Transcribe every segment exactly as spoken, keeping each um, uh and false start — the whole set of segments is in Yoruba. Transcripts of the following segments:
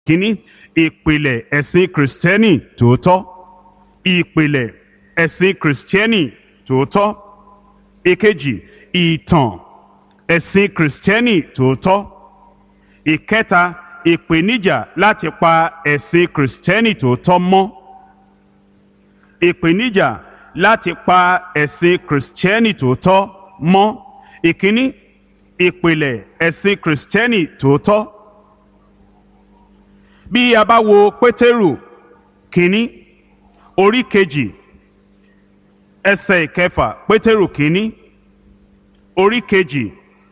Kínní, ìpìlẹ̀ ẹ̀sìn kìrìsìtẹ́nì tòótọ́. Ìpìlẹ̀ ẹ̀sìn kìrìsìtẹ́nì tòótọ́. Ìkejì, ìtàn ẹ̀sìn kìrìsìtẹ́nì tòótọ́. Ìkẹta, ìpèníjà láti pa ẹ̀sìn kìrìsìtẹ́nì tòótọ́ mọ́. Ìpèníjà láti pa ẹ̀sìn kìrìsìtẹ́nì tòótọ́ mọ́. Ìkíní, ìpìlẹ̀ ẹ̀sìn kìrìsìtẹ́nì tòótọ́. Bí a bá wo Pétérù kínní orí kejì ẹsẹ̀ ìkẹfà, Pétérù kínní orí kejì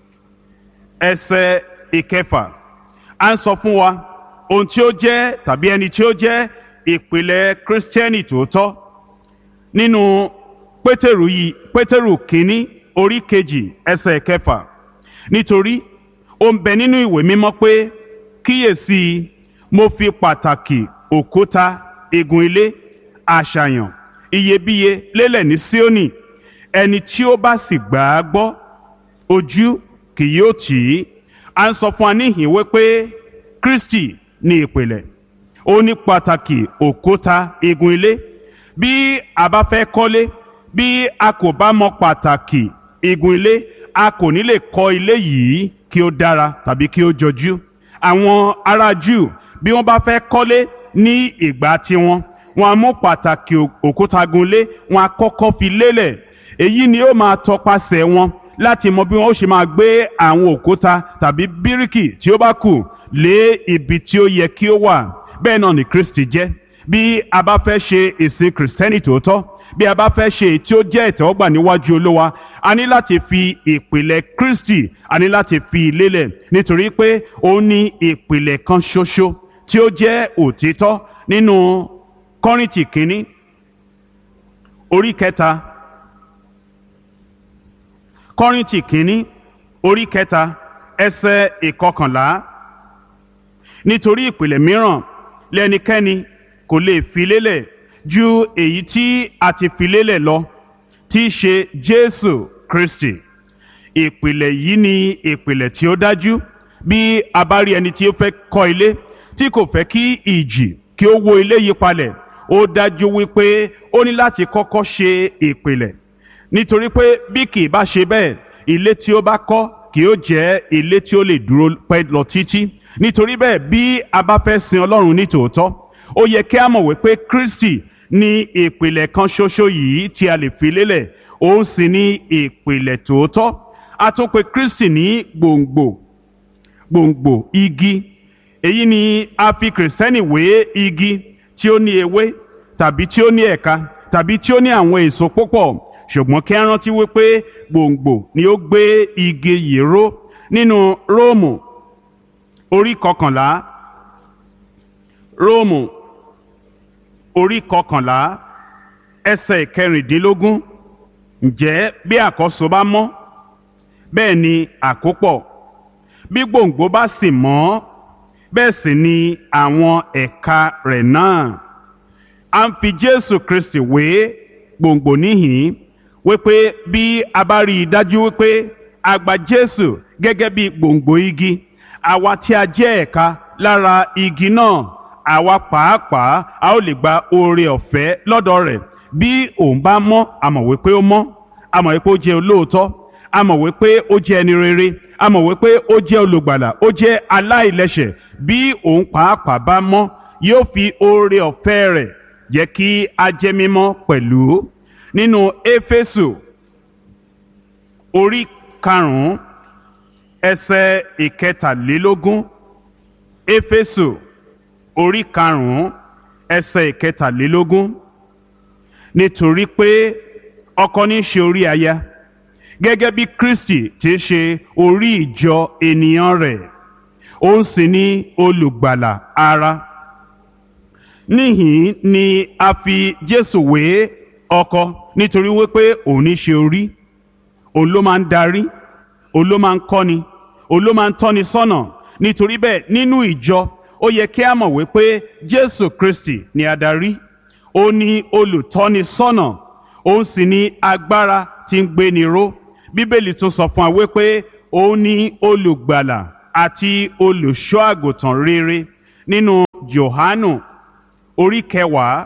ẹsẹ̀ ìkẹfà, à ń sọ fún wa ohun tí ó jẹ́ tàbí ẹni tí ó jẹ́ ìpìlẹ̀ kìrìsìtẹ́nì tòótọ́. Nínú Pétérù yìí, Pétérù kínní orí kejì ẹsẹ̀ ìkẹfà, nítorí ó ń bẹ nínú ìwé mímọ́ pé kíyèsí mo fi pàtàkì òkúta igun ilé àṣàyàn iyebíye lélẹ̀ ní Síónì, ẹni tí ó bá sì gbà á gbọ́ ojú kì yóò tì í. À ń sọ fún wa níhìn wípé Kristi ni ìpìlẹ̀, ó ní pàtàkì òkúta igun ilé. Bí a bá fẹ́ kọ́lé, bí a kò bá mọ pàtàkì igun ilé, a kò ní lè kọ́ ilé yìí kí ó dára tàbí kí ó jọjú. Àwọn ará Júù bí wọ́n bá fẹ́ kọ́lé ní ìgbà tiwọn, wọ́n á mú pàtàkì òkúta igun ilé, wọ́n á kọ́kọ́ fi lélẹ̀. Èyí ni ó máa tọpasẹ̀ wọn láti mọ bí wọn ó ṣe máa gbé àwọn òkúta tàbí bíríkì tí ó bá kù lé ibi tí ó yẹ kí ó wà. Bẹ́ẹ̀ náà ni Kristi jẹ́. Bí a bá fẹ́ ṣe ìsìn kìrìsìtẹ́nì tòótọ́, bí a bá fẹ́ ṣe èyí tí ó jẹ́ ìtẹ́wọ́gbà níwájú Olúwa, a ní láti fi ìpìlẹ̀ Kristi, a ní láti fi lélẹ̀, nítorí pé ó ní ìpìlẹ̀ kan ṣoṣo tí ó jẹ́ òtítọ́. Nínú Kọ́ríńtì kínní orí kẹta, Kọ́ríńtì kínní orí kẹta ẹsẹ̀ ìkọkànlá, nítorí ìpìlẹ̀ mìíràn lẹ́nikẹ́ni kò lè fi lélẹ̀ ju èyí tí a ti fi lélẹ̀ lọ, tí í ṣe Jésù Kristi. Ìpìlẹ̀ yìí ni ìpìlẹ̀ tí ó dájú. Bí a bá rí ẹni tí ó fẹ́ kọ́ ilé tí kò fẹ́ kí ìjì kí ó wó ilé yí palẹ̀, ó dájú wípé ó ní láti kọ́kọ́ ṣe ìpìlẹ̀, nítorí pé bí kì í bá ṣe bẹ́ẹ̀, ilé tí ó bá kọ́ kì yóò jẹ́ ilé tí ó lè dúró pẹ́ lọ títí. Nítorí bẹ́ẹ̀, bí a bá fẹ́ sin Ọlọ́run ní tòótọ́, ó yẹ kí a mọ̀ wípé Kristi ní ìpìlẹ̀ kan ṣoṣo yìí tí a lè fi lélẹ̀, òun sì ní ìpìlẹ̀ tòótọ́. A tún pè Kristi ní gbòǹgbò gbòǹgbò igi. Èyí ni a fi kìrìsìtẹ́nì wé igi tí ó ní ewé tàbí tí ó ní ẹ̀ka tàbí tí ó ní àwọn èso púpọ̀. Ṣùgbọ́n kí a rántí wípé gbòǹgbò ni ó gbé igi yìí ró. Nínú Róòmù orí kọkànlá, Róòmù orí kọkànlá ẹsẹ̀ ìkẹrìndínlógún, ǹjẹ́ bí àkọ́so bá mọ́, bẹ́ẹ̀ ni àkópọ̀. Bí gbòǹgbò bá sì mọ́, bẹ́ẹ̀ sì ni àwọn ẹ̀ka rẹ̀ náà. A ń fi Jésù Kristi wé gbòǹgbò níhìn-ín, wípé bí a bá rí i dájú wípé a gba Jésù gẹ́gẹ́ bí gbòǹgbò igi, àwa tí a jẹ́ ẹ̀ka lára igi náà, àwa pàápàá a ó lè gba oore ọ̀fẹ́ lọ́dọ̀ rẹ̀. Bí òun bá mọ́, a mọ̀ wípé ó mọ́, a mọ̀ wípé ó jẹ́ olóòótọ́, a mọ̀ wípé ó jẹ́ ẹni rere, a mọ̀ wípé ó jẹ́ olùgbàlà, ó jẹ́ aláìlẹ́ṣẹ̀. Bí òun pàápàá bá mọ́, yóò fi oore ọ̀fẹ́ rẹ̀ jẹ́ kí a jẹ́ mímọ́ pẹ̀lú. Nínú Éfésù orí karùn-ún ẹsẹ̀ ìkẹtàlélógún, Éfésù orí karùn-ún ẹsẹ̀ ìkẹtàlélógún, nítorí pé ọkọ ní í ṣe orí aya, gẹ́gẹ́ bí Kristi ti ṣe orí ìjọ ènìyàn rẹ̀, òun sì ni olùgbàlà ara. Níhìn ni a fi Jésù wé ọkọ, nítorí wípé òun ní í ṣe orí, òun ló máa ń darí, òun ló máa ń kọ́ni, òun ló máa ń tọ́ni sọ́nà. Nítorí bẹ́ẹ̀, nínú ìjọ ó yẹ kí a mọ̀ wípé Jésù Kristi ni adarí, ó ní olùtọ́ni sọ́nà, òun sì ní agbára tí ń gbéni ró. Bíbélì tún sọ fún wa wípé òun ní olùgbàlà àti olùṣọ́ àgùntàn rere. Nínú Jòhánù orí kẹwàá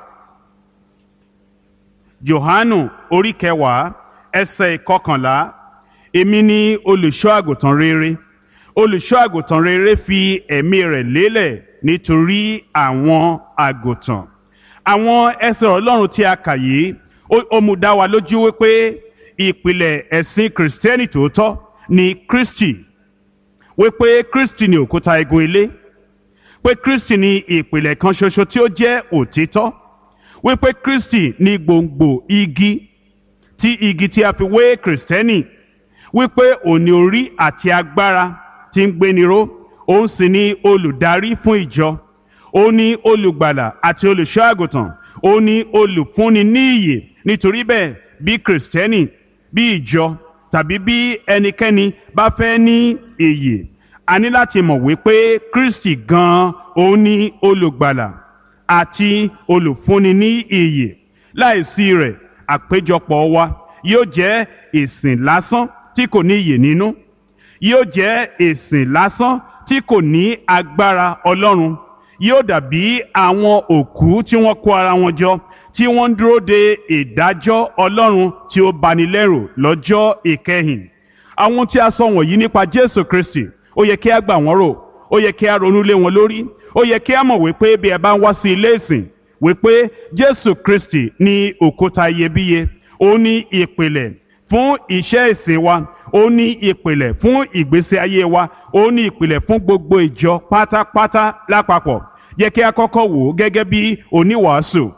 Jòhánù orí kẹwàá ẹsẹ̀ ìkọkànlá. Èmi ni olùṣọ́ àgùntàn rere. Olùṣọ́ àgùntàn rere fi ẹ̀mí rẹ̀ lélẹ̀ nítorí àwọn àgùntàn. Àwọn ẹsẹ̀ Ọlọ́run tí a kà yìí ó mú dá wa lójú wípé ìpìlẹ̀ ẹ̀sìn Kìrìsìtẹ́nì tòótọ́ ni Kristi, wípé Kristi ni òkúta igun ilé, pé Kristi ni ìpìlẹ̀ kan ṣoṣo tí ó jẹ́ òtítọ́, wípé Kristi ni gbòǹgbò igi tí igi tí a fi wé Kìrìsìtẹ́nì, wípé òní orí àti agbára tí ń gbéniró, òun sì ni olùdarí fún ìjọ, òun ni olùgbàlà àti olùṣọ́ àgùntàn, òun ni olùfúnni ní ìyè. Nítorí bẹ́ẹ̀, bí Kìrìsìtẹ́nì, bí ìjọ tàbí bí ẹnikẹ́ni bá fẹ́ ní ìyè, a ní láti mọ̀ wípé Kristi gan-an òun ni olùgbàlà àti olùfúnni ní ìyè. Láìsí rẹ̀, àpéjọpọ̀ wa yóò jẹ́ ìsìn lásán tí kò ní ìyè nínú, yóò jẹ́ ìsìn lásán tí kò ní agbára Ọlọ́run, yóò dàbí àwọn òkú tí wọ́n kó ara wọn jọ tí wọ́n ń dúró de ìdájọ́ Ọlọ́run tí ó bani lẹ́rù lọ́jọ́ ìkẹyìn. Àwọn tí a sọ wọ̀nyí nípa Jésù Kristi, ó yẹ kí a gbà wọ́n rò, ó yẹ kí a ronú lé wọn lórí, ó yẹ kí a mọ̀ wípé bí ẹ bá ń wá sí ilé ìsìn, wípé Jésù Kristi ní òkúta iyebíye, ó ní ìpìlẹ̀ fún iṣẹ́ ìsìn wa, ó ní ìpìlẹ̀ fún ìgbésí ayé wa, ó ní ìpìlẹ̀ fún gbogbo ìjọ pátápátá lápapọ̀. Jẹ́ kí a kọ́kọ́ wò ó gẹ́gẹ́ bí oníwàásù.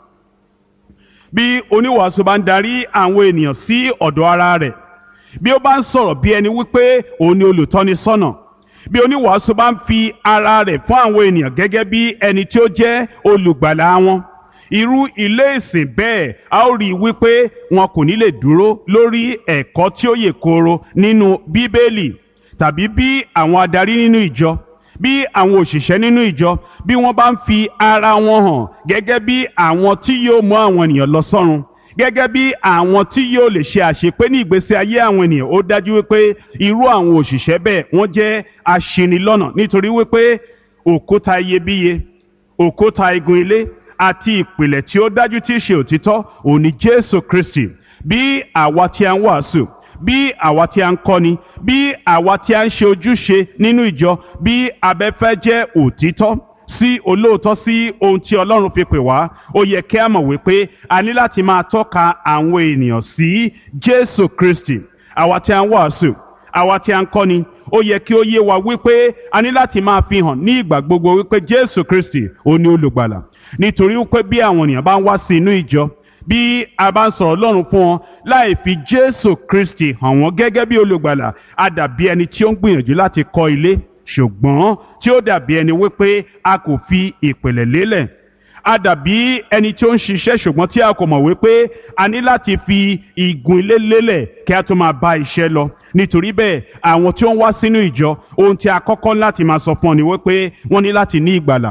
Bí oníwàásù bá ń darí àwọn ènìyàn sí ọ̀dọ̀ ara rẹ̀, bí ó bá ń sọ̀rọ̀ bí ẹni wípé òun ni olùtọ́nisọ́nà, bí oníwàásù bá ń fi ara rẹ̀ fún àwọn ènìyàn gẹ́gẹ́ bí ẹni tí ó jẹ́ olùgbàlà wọn, irú ilé ìsìn bẹ́ẹ̀ a ó rí i wípé wọn kò ní lè dúró lórí ẹ̀kọ́ tí ó yè kooro nínú Bíbélì, tàbí bí àwọn adarí nínú ìjọ, bí àwọn òṣìṣẹ́ nínú ìjọ, bí wọ́n bá ń fi ara wọn hàn gẹ́gẹ́ bí àwọn tí yóò mú àwọn ènìyàn lọ sọ́run, gẹ́gẹ́ bí àwọn tí yóò lè ṣe àṣepé ní ìgbésí ayé àwọn ènìyàn. Ó dájú wípé irú àwọn òṣìṣẹ́ bẹ́ẹ̀ wọ́n jẹ́ aṣinilọ́nà, nítorí wípé òkúta iyebíye, òkúta igun ilé àti ìpìlẹ̀ tí ó dájú tí í ṣe òtítọ́ òun ni Jésù Kristi. Bí àwa tí a ń wàásù, bí àwa tí a ń kọ́ni, bí àwa tí a ń ṣe ojúṣe nínú ìjọ, bí abẹ́fẹ́ jẹ́ òtítọ́ sí olóòótọ́ sí ohun tí Ọlọ́run fi pè wá, ó yẹ kí a mọ̀ wípé a ní láti máa tọ́ka àwọn ènìyàn sí Jésù Kristi. Àwa tí a ń wàásù, àwa tí a ń kọ́ni, ó yẹ kí ó yé wa wípé a ní láti máa fi hàn ní ìgbà gbogbo wípé Jésù Kristi ó ní olùgbàlà. Nítorí wípé bí àwọn ènìyàn bá ń wá sí inú ìjọ, bí a bá ń sọ̀rọ̀ Ọlọ́run fún wọn láì fi Jésù Kristi hàn wọ́n gẹ́gẹ́ bí olùgbàlà, a dàbí ẹni tí ó ń gbìyànjú láti kọ́ ilé ṣùgbọ́n tí ó dàbí ẹni wípé a kò fi ìpìlẹ̀ lélẹ̀. A dàbí ẹni tí ó ń ṣiṣẹ́ ṣùgbọ́n tí a kò mọ̀ wípé a ní láti fi igun ilé lélẹ̀ kí a tó máa bá iṣẹ́ lọ. Nítorí bẹ́ẹ̀, àwọn tí ó ń wá sínú ìjọ, ohun tí a kọ́kọ́ láti máa sọ fún ọ ni wípé wọ́n ní láti ní ìgbàlà,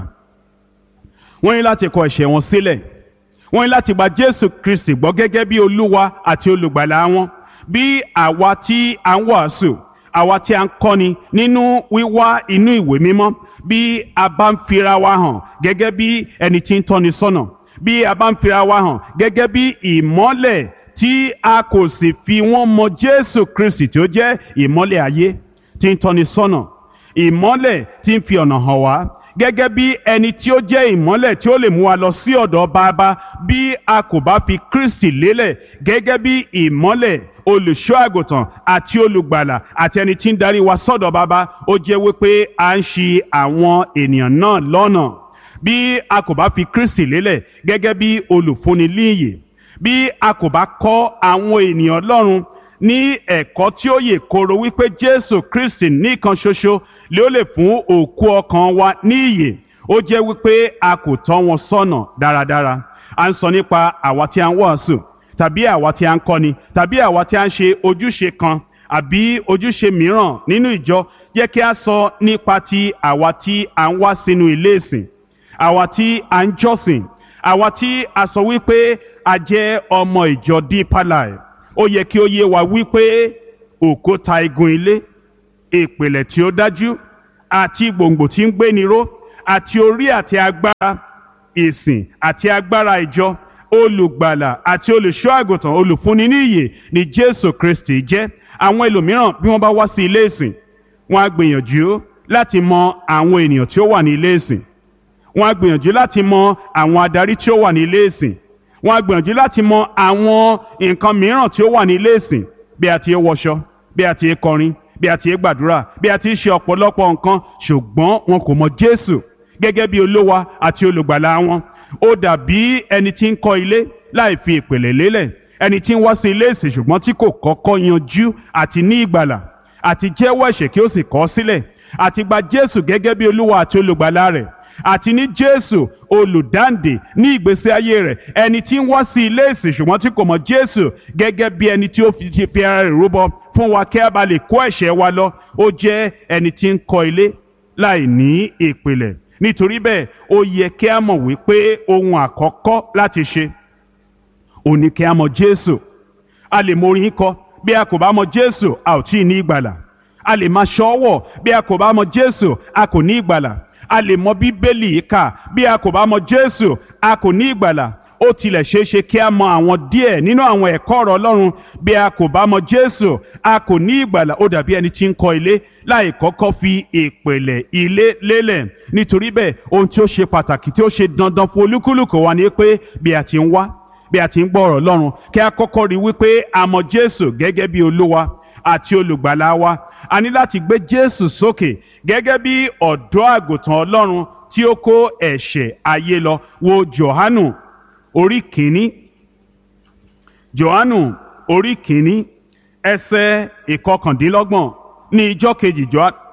wọ́n ní láti kọ ẹ̀ṣẹ̀ wọn sílẹ̀, wọ́n ní láti gba Jésù Kristi gbọ́ gẹ́gẹ́ bí Olúwa àti olùgbàlà wọn. Bí àwa tí a ń wàásù, àwa tí a ń kọ́ni nínú wíwá inú ìwé mímọ́, bí a bá ń fira wa hàn gẹ́gẹ́ bí ẹni tí ń tọ́ni sọ́nà, bí a bá ń fira wa hàn gẹ́gẹ́ bí ìmọ́lẹ̀ tí a kò sì fi wọ́n mọ Jésù Kristi tí ó jẹ́ ìmọ́lẹ̀ ayé tí ń tọ́ni sọ́nà, ìmọ́lẹ̀ tí ń fi ọ̀nà hàn wá, gẹ́gẹ́ bí ẹni tí ó jẹ́ ìmọ́lẹ̀ tí ó lè mú wa lọ sí ọ̀dọ̀ Baba. Bí a kò bá fi Kristi lélẹ̀ gẹ́gẹ́ bí ìmọ́lẹ̀, olùṣọ́ àgùntàn àti olùgbàlà àti ẹni tí ń darí wa sọ́dọ̀ Baba, ó jẹ́ wípé à ń ṣì àwọn ènìyàn náà lọ́nà. Bí a kò bá fi Kristi lélẹ̀ gẹ́gẹ́ bí olùfúnni líyè, bí a kò bá kọ́ àwọn ènìyàn Ọlọ́run ní ẹ̀kọ́ tí ó yè kooro wípé Jésù Kristi nìkan ṣoṣo lé ó lè fún òkú ọkàn wa ní ìyè, ó jẹ́ wípé a kò tọ́ wọn sọ́nà dáradára. À ń sọ nípa àwa tí a ń wàásù, tàbí àwa tí a ń kọ́ni, tàbí àwa tí a ń ṣe ojúṣe kan àbí ojúṣe mìíràn nínú ìjọ. Jẹ́ kí a sọ nípa ti àwa tí a ń wá sínú ilé ìsìn, àwa tí a ń jọ́sìn, àwa tí a sọ wípé a jẹ́ ọmọ ìjọ Deeper Life. Ó yẹ kí ó yé wa wípé òkúta igun ilé, ìpìlẹ̀ tí ó dájú àti gbòǹgbò tí ń gbéni ró àti orí àti agbára ìsìn àti agbára ìjọ, olùgbàlà àti olùṣọ́ àgùntàn, olùfúnni ní ìyè ni Jésù Kristi jẹ́. Àwọn ẹlòmíràn bí wọ́n bá wá sí ilé ìsìn, wọ́n á gbìyànjú láti mọ àwọn ènìyàn tí ó wà ní ilé ìsìn, wọ́n á gbìyànjú láti mọ àwọn adarí tí ó wà ní ilé ìsìn, wọ́n á gbìyànjú láti mọ àwọn nǹkan mìíràn tí ó wà ní ilé ìsìn, bí a ti ń wọṣọ, bí a ti ń kọrin, bí a ti ń gbàdúrà, bí a ti ń ṣe ọ̀pọ̀lọpọ̀ nǹkan, ṣùgbọ́n wọn kò mọ Jésù gẹ́gẹ́ bí olúwa àti olùgbàlà wọn. Ó dàbí ẹni tí ń kọ́ ilé láì fi ìpìlẹ̀ lélẹ̀, ẹni tí ń wá sí ilé ìsìn ṣùgbọ́n tí kò kọ́kọ́ yanjú àti ní ìgbàlà àti jẹ́wọ́ ẹ̀ṣẹ̀ kí ó sì kọ̀ ọ́ sílẹ̀, àti gba Jésù gẹ́gẹ́ bí olúwa àti olùgbàlà rẹ̀, àti ní Jésù olùdáǹdè ní ìgbésí ayé rẹ̀. Ẹni tí ń wá sí ilé ìsìn ṣùgbọ́n tí kò mọ Jésù gẹ́gẹ́ bí ẹni tí ó fi ti fi ara rẹ̀ rúbọ fún wa kí a bá lè kó ẹ̀ṣẹ̀ wa lọ, ó jẹ́ ẹni tí ń kọ́ ilé láì ní ìpìlẹ̀. Nítorí bẹ́ẹ̀ ó yẹ kí a mọ̀ wípé ohun àkọ́kọ́ láti ṣe ó ní kí a mọ Jésù. A lè mọ orin kọ, bí a kò bá mọ Jésù a ò tí ì ní ìgbàlà. A lè máa ṣọ́wọ̀, bí a kò bá mọ Jésù a kò ní ìgbàlà. A lè mọ Bíbélì kà, bí a kò bá mọ Jésù a kò ní ìgbàlà. Ó tilẹ̀ ṣeé ṣe kí a mọ àwọn díẹ̀ nínú àwọn ẹ̀kọ́ ọ̀rọ̀ Ọlọ́run, bí a kò bá mọ Jésù a kò ní ìgbàlà. Ó dàbí ẹni tí ń kọ́ ilé láì kọ́kọ́ fi ìpìlẹ̀ ilé lélẹ̀. Nítorí bẹ́ẹ̀ ohun tí ó ṣe pàtàkì, tí ó ṣe dandan fún olúkúlùkù wa ni pé bí a ti ń wá, bí a ti ń gbọ́ ọ̀rọ̀ Ọlọ́run, kí a kọ́kọ́ rí wípé a mọ Jésù gẹ́gẹ́ bí olúwa àti olùgbàlà wa. A ní láti gbé Jésù sókè gẹ́gẹ́ bí ọ̀dọ́ àgùntàn Ọlọ́run tí ó kó ẹ̀ṣẹ̀ ayé lọ. Wo Jòhánù orí kìíní, Jòhánù orí kìíní ẹsẹ̀ ìkọkàndínlọ́gbọ̀n. Ní ijọ́ kejì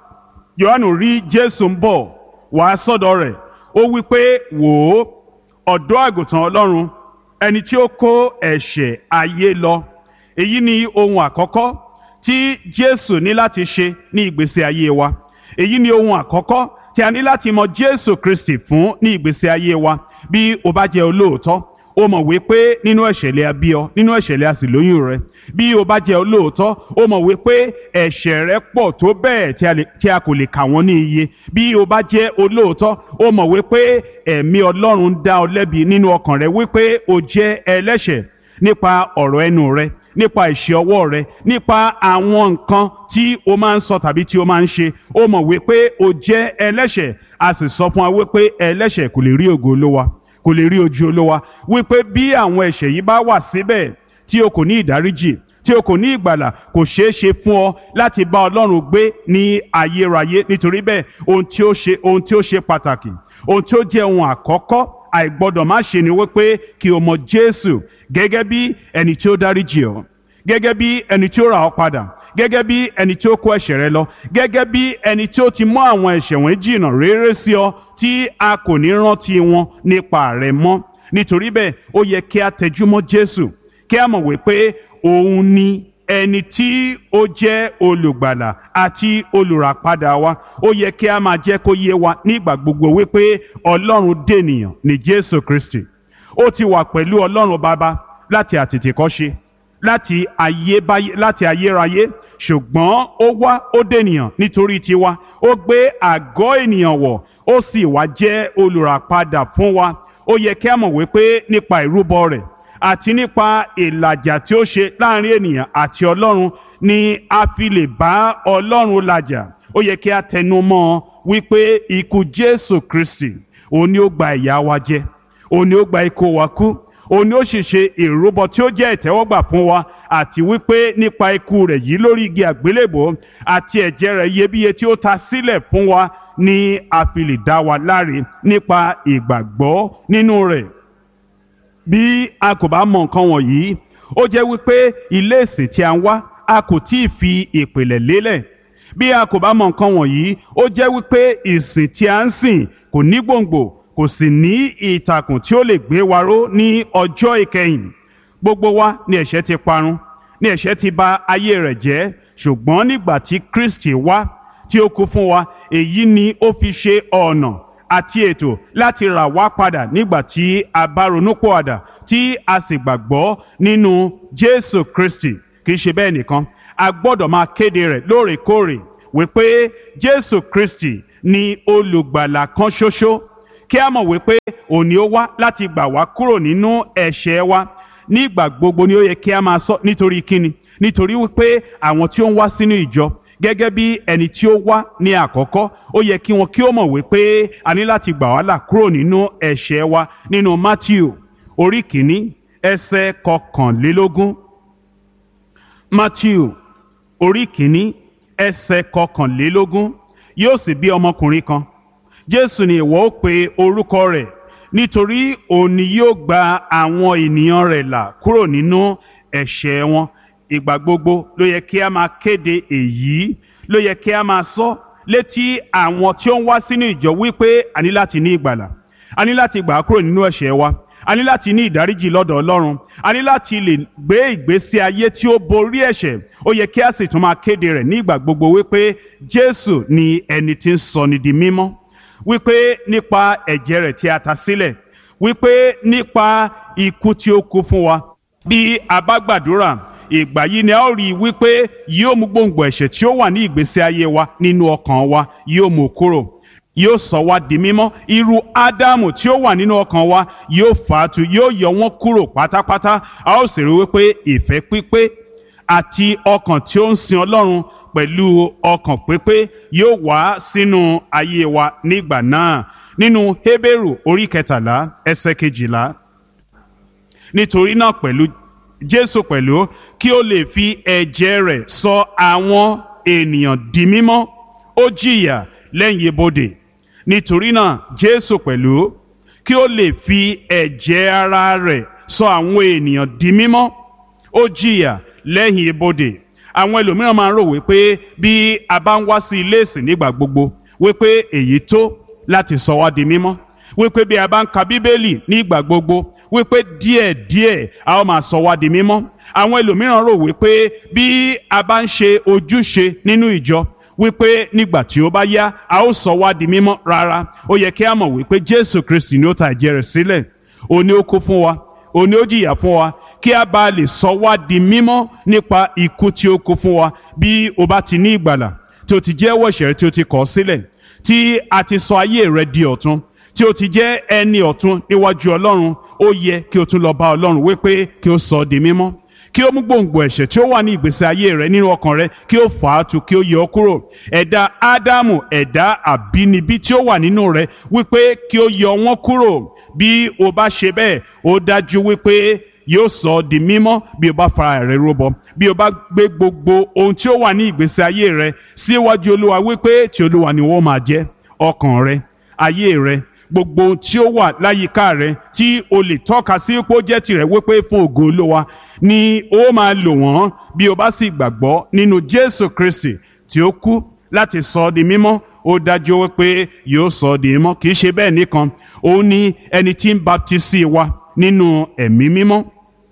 Jòhánù rí Jésù ń bọ̀ wá sọ́dọ̀ rẹ̀, ó wí pé, wò ó, ọ̀dọ́ àgùntàn Ọlọ́run, ẹni tí ó kó ẹ̀ṣẹ̀ ayé lọ. Èyí ni ohun àkọ́kọ́ tí Jésù ní láti ṣe ní ìgbésí ayé wa. Èyí ni ohun àkọ́kọ́ tí a ní láti mọ Jésù Kristi fún ní ìgbésí ayé wa. Bí o bá jẹ́ olóòótọ́, o mọ̀ wípé nínú ẹ̀ṣẹ̀ lè a bí ọ, nínú ẹ̀ṣẹ̀ lè a sì lóyún rẹ. Bí o bá jẹ́ olóòótọ́, o mọ̀ wípé ẹ̀ṣẹ̀ rẹ pọ̀ tó bẹ́ẹ̀ tí a kò lè kà wọ́n ní iye. Bí o bá jẹ́ olóòótọ́, o mọ̀ wípé ẹ̀mí Ọlọ́run dá ọ lẹ́bi nínú ọkàn rẹ wípé o jẹ́ ẹlẹ́ṣẹ̀ nípa ọ̀rọ̀ ẹnu rẹ, nípa ìṣe ọwọ́ rẹ, nípa àwọn nǹkan tí o máa ń sọ tàbí tí o máa ń ṣe. O mọ̀ wípé o jẹ́ ẹlẹ́ṣẹ̀. A sì sọ fún wa wípé ẹlẹ́ṣẹ̀ kò lè rí ògo Olúwa, kò lè rí ojú Olúwa. Wípé bí àwọn ẹ̀ṣẹ̀ yìí bá wà síbẹ̀ tí o kò ní ìdáríjì, tí o kò ní ìgbàlà, kò ṣeé ṣe fún ọ láti bá Ọlọ́run gbé ní ayérayé. Nítorí bẹ́ẹ̀ ohun tí ó ṣe ohun tí ó ṣe pàtàkì, ohun tí ó jẹ́ ohun àkọ́kọ́ àìgbọ́dọ̀ má ṣe ni wípé kí o mọ Jésù gẹ́gẹ́ bí ẹni tí ó dáríjì ọ́, gẹ́gẹ́ bí ẹni tí ó rà ọ́ padà, gẹ́gẹ́ bí ẹni tí ó kó ẹ̀ṣẹ̀ rẹ lọ, gẹ́gẹ́ bí ẹni tí ó ti mú àwọn ẹ̀ṣẹ̀ wọn jìnnà réré sí ọ tí a kò ní rántí wọn nípa rẹ mọ́. Nítorí bẹ́ẹ̀ ó yẹ kí a tẹjúmọ́ Jésù, kí a mọ̀ wípé òun ni ẹni tí ó jẹ́ olùgbàlà àti olùràpadà wa. Ó yẹ kí a máa jẹ́ kó yé wa nígbà gbogbo wípé Ọlọ́run dènìyàn ní Jésù Kristi. Ó ti wà pẹ̀lú Ọlọ́run Baba láti àtètèkọ́ṣe, láti ayébáyé, láti ayérayé, ṣùgbọ́n ó wá ó dènìyàn nítorí tiwa. Ó gbé àgọ́ ènìyàn wọ̀, ó sì wá jẹ́ olùràpadà fún wa. Ó yẹ kí a mọ̀ wípé nípa ìrúbọ rẹ̀ àti nípa ìlàjà tí ó ṣe láàrin ènìyàn àti Ọlọ́run ni a fi lè bá Ọlọ́run làjà. Ó yẹ kí a tẹnu mọ́ wípé ikú Jésù Kristi, òun ni ó gba ìyà wa jẹ, òun ni ó gba ikú wa kú, òun ni ó sì ṣe ìrúbọ tí ó jẹ́ ìtẹ́wọ́gbà fún wa, àti wípé nípa ikú rẹ̀ yìí lórí igi àgbélébò àti ẹ̀jẹ̀ rẹ̀ iyebíye tí ó ta sílẹ̀ fún wa ni a fi lè dá wa láre nípa ìgbàgbọ́ nínú rẹ̀. Bí a kò bá mọ nǹkan wọ̀nyí, ó jẹ́ wípé ilé ìsìn tí a ń wá a kò tí ì fi ìpìlẹ̀ lélẹ̀. Bí a kò bá mọ nǹkan wọ̀nyí, ó jẹ́ wípé ìsìn tí a ń sìn kò ní gbòǹgbò, kò sì ní ìtàkùn tí ó lè gbé wa ró ní ọjọ́ ìkẹyìn. Gbogbo wa ni ẹ̀ṣẹ̀ ti parun, ni ẹ̀ṣẹ̀ ti bà ayé rẹ̀ jẹ́, ṣùgbọ́n nígbà tí Kristi wá tí ó kú fún wa, èyí ni ó fi ṣe ọ̀nà àti ètò láti rà wá padà nígbà tí a bá ronúpìwàdà tí a sì gbàgbọ́ nínú Jésù Kristi. Kì í ṣe bẹ́ẹ̀ nìkan, a gbọ́dọ̀ máa kéde rẹ̀ lóòrèkóòrè wípé Jésù Kristi ni olùgbàlà kan ṣoṣo, kí a mọ̀ wípé òní ó wá láti gbà wá kúrò nínú ẹ̀ṣẹ̀ wa. Nígbà gbogbo ni ó yẹ kí a máa sọ, nítorí kíni? Nítorí wípé àwọn tí ó ń wá sínú ìjọ gẹ́gẹ́ bí ẹni tí ó wá ní àkọ́kọ́, ó yẹ kí wọn kí ó mọ̀ wípé a ní láti gbà wá là kúrò nínú ẹ̀ṣẹ̀ wa. Nínú Mátíù orí kìíní ẹsẹ̀ kọkànlélógún, Mátíù orí kìíní ẹsẹ̀ kọkànlélógún, yóò sì bí ọmọkùnrin kan, Jésù ni ìwọ ó pe orúkọ rẹ̀, nítorí òun ni yóò gba àwọn ènìyàn rẹ̀ là kúrò nínú ẹ̀ṣẹ̀ wọn. Ìgbà gbogbo ló yẹ kí a máa kéde èyí, ló yẹ kí a máa sọ létí àwọn tí ó ń wá sínú ìjọ wípé a ní láti ní ìgbàlà, a ní láti gbà á kúrò nínú ẹ̀ṣẹ̀ wa, a ní láti ní ìdáríjì lọ́dọ̀ Ọlọ́run, a ní láti lè gbé ìgbésí ayé tí ó borí ẹ̀ṣẹ̀. Ó yẹ kí a sì tún máa kéde rẹ̀ ní ìgbà gbogbo wípé Jésù ni ẹni tí ń sọni di mímọ́, wípé nípa ẹ̀jẹ̀ rẹ̀ tí a ta sílẹ̀, wípé nípa ikú tí ó kú fún wa. Bí a bá gbàdúrà, ìgbà yìí ni a ó rí i wípé yóò mú gbòǹgbò ẹ̀ṣẹ̀ tí ó wà ní ìgbésí ayé wa nínú ọkàn wa, yóò mú kúrò, yóò sọ wá di mímọ́. Irú Ádámù tí ó wà nínú ọkàn wa yóò fàátù, yóò yọ wọ́n kúrò pátápátá. A ó sì rí wípé ìfẹ́ pípé àti ọkàn tí ó ń sin Ọlọ́run pẹ̀lú ọkàn pípé yóò wá sínú ayé wa nígbà náà. Nínú Hébérù orí kẹtàlá ẹsẹ̀ kejìlá, nítorí náà pẹ̀lú Jésù pẹ̀lú, kí ó lè fi ẹ̀jẹ̀ rẹ̀ sọ àwọn ènìyàn di mímọ́, ó jìyà lẹ́yìn ibodè. Nítorí náà Jésù pẹ̀lú, kí ó lè fi ẹ̀jẹ̀ ara rẹ̀ sọ àwọn ènìyàn di mímọ́, ó jìyà lẹ́yìn ibodè. Àwọn ẹlòmíràn máa ń rò wípé bí a bá ń wá sí ilé ìsìn nígbà gbogbo wípé èyí tó láti sọ wá di mímọ́, wípé bí a bá ń ka Bíbélì nígbà gbogbo wípé díẹ̀díẹ̀ a ó máa sọ wá di mímọ́. Àwọn ẹlòmíràn rò wípé bí a bá ń ṣe ojúṣe nínú ìjọ wípé nígbà tí ó bá yá a ó sọ wá di mímọ́. Rárá, ó yẹ kí a mọ̀ wípé Jésù Kristi ni ó ta ẹ̀jẹ̀ rẹ̀ sílẹ̀, òun ni ó kú fún wa, òun ni ó jìyà fún wa, kí a bá lè sọ wá di mímọ́ nípa ikú tí ó kú fún wa. Bí o bá ti ní ìgbàlà, tí o ti jẹ́wọ́ ẹ̀ṣẹ̀ rẹ, tí o ti kọ̀ sílẹ̀, tí a ti sọ ayé rẹ di ọ̀tun, tí o ti jẹ́ ẹni ọ̀tun níwájú Ọlọ́run, ó yẹ kí o tún lọ bá Ọlọ́run wípé kí o sọ ọ́ di mímọ́, kí ó mú gbòǹgbò ẹ̀ṣẹ̀ tí ó wà ní ìgbésí ayé rẹ nínú ọkàn rẹ, kí ó fà á tu, kí ó yọ ọ́ kúrò. Ẹ̀dá Ádámù, ẹ̀dá àbínibí tí ó wà nínú rẹ, wípé kí ó yọ wọ́n kúrò. Bí o bá ṣe bẹ́ẹ̀, ó dájú wípé yóò sọ ọ́ di mímọ́. Bí o bá fara rẹ rúbọ, bí o bá gbé gbogbo ohun tí ó wà ní ìgbésí ayé rẹ síwájú Olúwa wípé ti Olúwa ni wọ́n máa jẹ́, ọkàn rẹ, ayé rẹ, gbogbo ohun tí ó wà láyìíká rẹ tí o lè tọ́ka sí pé ó jẹ́ tirẹ̀ wípé fún ògo Olúwa ni ó máa lò wọ́n. Bí o bá sì gbàgbọ́ nínú Jésù Kristi tí ó kú láti sọ ọ́ di mímọ́, ó dájú wípé yóò sọ ọ́ di mímọ́. Kì í ṣe bẹ́ẹ̀ nìkan, òun ni ẹni tí ń baptisi wa nínú ẹ̀mí mímọ́,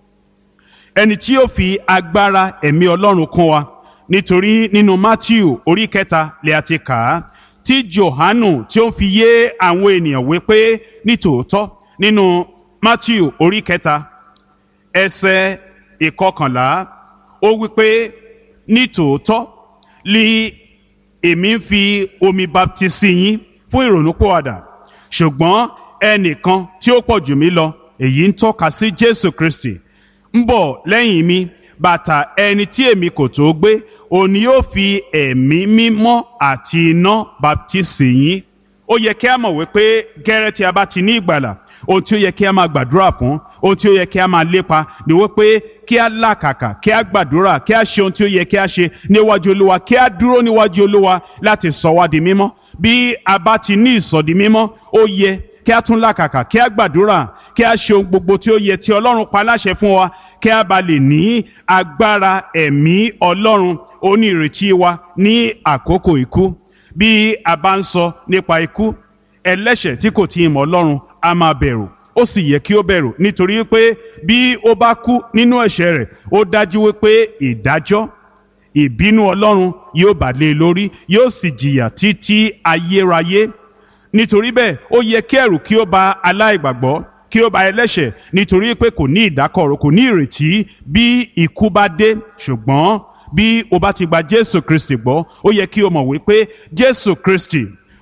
ẹni tí yóò fi agbára ẹ̀mí Ọlọ́run kún wa. Nítorí nínú Mátíù orí kẹta lè àti kà á tí Jòhánù tí ó ń fi yé àwọn ènìyàn wípé nítòótọ́ nínú Mátíù orí kẹta ẹsẹ̀ ìkọkànlá, ó wípé nítòótọ́ li èmi ń fi omi baptisi yín fún ìrònúpìwàdà, ṣùgbọ́n ẹnìkan tí ó pọ̀ jù mí lọ, èyí ń tọ́ka sí Jésù Kristi, ń bọ̀ lẹ́yìn mi, bàtà ẹni tí èmi kò tó gbé, òun ni yóò fi ẹ̀mí mímọ́ àti iná baptisi yín. Ó yẹ kí a mọ̀ wípé gẹ́rẹ́ tí a bá ti ní ìgbàlà, ohun tí ó yẹ kí a máa gbàdúrà fún, ohun tí ó yẹ kí a máa lépa ni wípé kí a làkàkà, kí a gbàdúrà, kí a ṣe ohun tí ó yẹ kí a ṣe níwájú Olúwa, kí a dúró níwájú Olúwa láti sọ wá di mímọ́. Bí a bá ti ní ìsọdi mímọ́, ó yẹ kí a tún làkàkà, kí a gbàdúrà, kí a ṣe ohun gbogbo tí ó yẹ tí Ọlọ́run pa láṣẹ fún wa, kí a bá lè ní agbára ẹ̀mí Ọlọ́run onírètí wa ní àkókò ikú. Bí a bá ń sọ nípa ikú, ẹlẹ́ṣẹ̀ tí kò tí ì mọ̀ Ọlọ́run a máa bẹ̀rù, ó sì yẹ kí ó bẹ̀rù, nítorí pé bí ó bá kú nínú ẹ̀ṣẹ̀ rẹ̀, ó dájú wípé ìdájọ́, ìbínú Ọlọ́run yóò bà lé lórí, yóò sì jìyà títí ayérayé. Nítorí bẹ́ẹ̀, ó yẹ kí ẹ̀rù kí ó bà aláìgbàgbọ́, kí ó bà ẹlẹ́ṣẹ̀, nítorí pé kò ní ìdákọ̀ró, kò ní ìrètí bí ikú bá dé. Ṣùgbọ́n bí o bá ti gba Jésù Kristi gbọ́, ó yẹ kí o mọ̀ wípé Jésù Kristi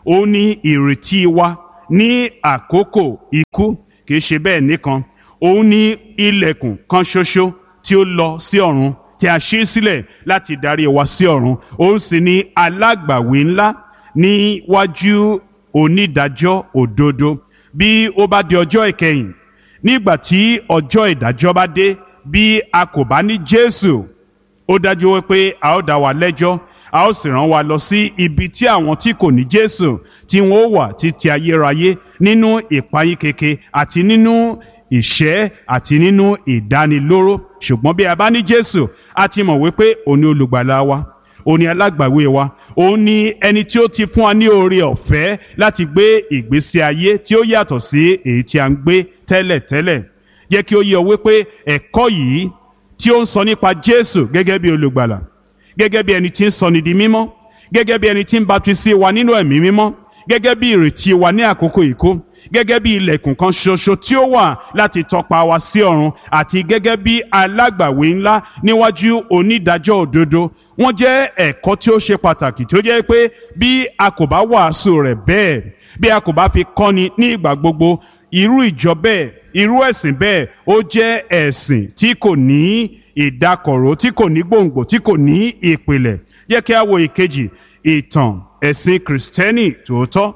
ó ní ìrètí wa ní àkókò ikú. Kì í ṣe bẹ́ẹ̀ nìkan, òun ní ilẹ̀kùn kan ṣoṣo tí ó lọ sí ọ̀run tí a ṣí sílẹ̀ láti darí wa sí ọ̀run. Òun sì ní alágbàwí ńlá níwájú onídàájọ́ òdodo bí ó bá di ọjọ́ ìkẹyìn. Nígbà tí ọjọ́ ìdájọ́ bá dé, bí a kò bá ní Jésù, ó dájú wípé a ó dá wa lẹ́jọ́, a ó sì rán wa lọ sí ibi tí àwọn tí kò ní Jésù tí wọn ó wà títí ayérayé nínú ìpayín keke àti nínú ìṣẹ́ àti nínú ìdánilóró. Ṣùgbọ́n bí a bá ní Jésù, a ti mọ̀ wípé òun ni olùgbàlà wa, òun ni alágbàwí wa, òun ni ẹni tí ó ti fún wa ní oore ọ̀fẹ́ láti gbé ìgbésí ayé tí ó yàtọ̀ sí èyí tí a ń gbé tẹ́lẹ̀tẹ́lẹ̀. Jẹ́ kí ó yé ọ wípé ẹ̀kọ́ yìí tí ó ń sọ nípa Jésù gẹ́gẹ́ bí olùgbàlà, gẹ́gẹ́ bí ẹni tí ń sọni di mímọ́, gẹ́gẹ́ bí ẹni tí ń baptisi wa nínú ẹ̀mí mímọ́, gẹ́gẹ́ bí ìrètí wa ní àkókò ìkó, gẹ́gẹ́ bí ilẹ̀kùn kan ṣoṣo tí ó wà láti tọpa wa sí ọ̀run, àti gẹ́gẹ́ bí alágbàwí ńlá níwájú onídàájọ́ òdodo. Wọ́n jẹ́ ẹ̀kọ́ tí ó ṣe pàtàkì tí ó jẹ́ pé bí a kò bá wàásù rẹ̀ bẹ́ẹ̀, bí a kò bá fi kọ́ni ní ìgbà gbogbo, irú ìjọ bẹ́ẹ̀, irú ẹ̀sìn bẹ́ẹ̀ ó jẹ́ ẹ̀sìn tí kò ní ìdákọ̀ró, tí kò ní gbòǹgbò, tí kò ní ìpìlẹ̀. Jẹ́ kí a wo ìkejì, ìtàn ẹ̀sìn Kìrìsìtẹ́nì tòótọ́.